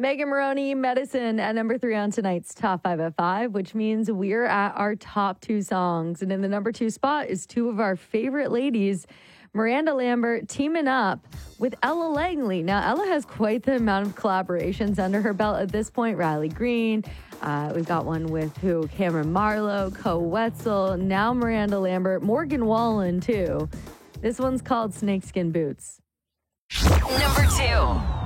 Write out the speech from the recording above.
Megan Maroney, Medicine at number 3 on tonight's Top 5 at 5, which means we're at our top 2 songs. And in the number 2 spot is two of our favorite ladies, Miranda Lambert teaming up with Ella Langley. Now, Ella has quite the amount of collaborations under her belt at this point. Riley Green. We've got one with Cameron Marlowe, Co Wetzel, now Miranda Lambert, Morgan Wallen, too. This one's called Snakeskin Boots. Number 2.